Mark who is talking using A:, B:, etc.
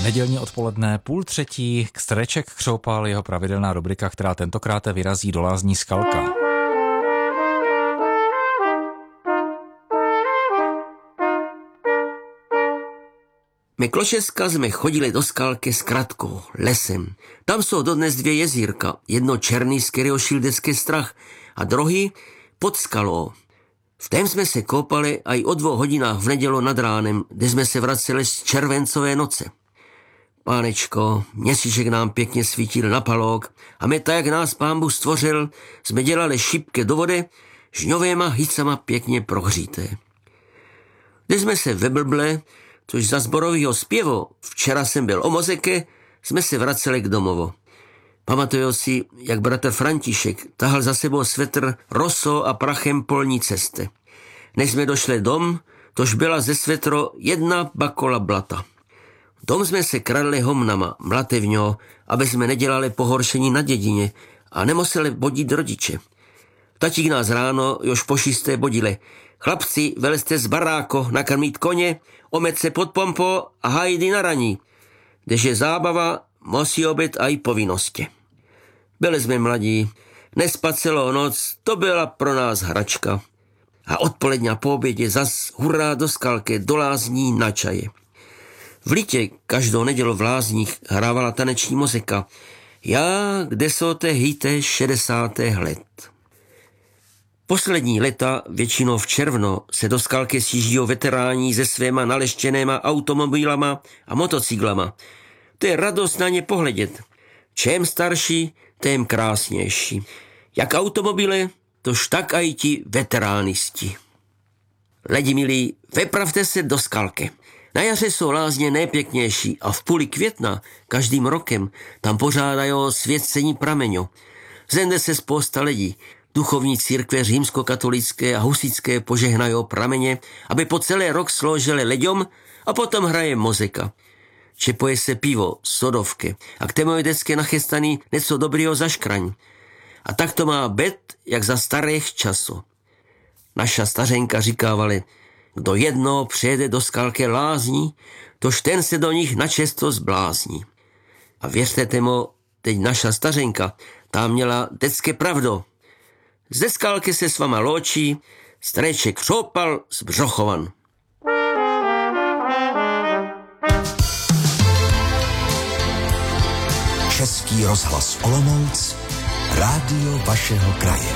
A: Nedělní odpoledne 2:30, Streček křoupal, jeho pravidelná rubrika, která tentokrát vyrazí do lázní Skalka.
B: My Klošeska jsme chodili do Skalky s Kratkou, lesem. Tam jsou dodnes 2 jezírka. Jedno černý, z kterého šil vždycky strach, a druhý pod skalou. V tém jsme se koupali a i o 2 hodinách v nedělu nad ránem, kde jsme se vraceli z červencové noce. Pánečko, měsíček nám pěkně svítil na palok a my, tak jak nás Pán Bůh stvořil, jsme dělali šipky do vody, žňověma hýcama pěkně prohříté. Když jsme se veblble, což za sborovýho zpěvu, včera jsem byl o Mozeke, jsme se vraceli k domovu. Pamatuju si, jak bratr František tahal za sebou svetr rosou a prachem polní cesty. Než jsme došli dom, tož byla ze svetro 1 bakola blata. Dom jsme se kradli homnama, mlatevňo, aby jsme nedělali pohoršení na dědině a nemuseli bodit rodiče. Tatík nás ráno jož po 6. bodili. Chlapci, veleste z baráko nakrmít koně, omet se pod pompo a hajdy na raní. Když je zábava, musí obět a i povinnosti. Byli jsme mladí, nespat celou noc, to byla pro nás hračka. A odpoledňa po obědě zas hurá do Skalky, do lázní na čaje. V Litě každou nedělu v lázních hrávala taneční muzika. Já, kde jsou te hýte 60. let. Poslední leta, většinou v červnu, se do Skalky sjíždí veteráni se svéma naleštěnýma automobilama a motocyklama. To je radost na ně pohledět. Čím starší, tím krásnější. Jak automobily, tož tak aj ti veteránisti. Lidi milí, vypravte se do Skalky. Na jaře jsou lázně nejpěknější a v půli května každým rokem tam pořádají svěcení prameňo. Zende se spousta lidí. Duchovní církve římskokatolické a husitské požehnají prameně, aby po celý rok sloužili lidem, a potom hraje muzika. Čepuje se pivo, sodovky a k tému je vždycky nachystaný něco dobrýho za škraň. A tak to má být, jak za starých časů. Naša stařenka říkávali, kdo jednou přijede do Skalky lázní, tož ten se do nich načesto zblázní. A věřte tomu, teď naša stařenka, ta měla vždycky pravdu. Ze Skalky se s váma loučí Streček křoupal z Břochovan.
C: Český rozhlas Olomouc, rádio vašeho kraje.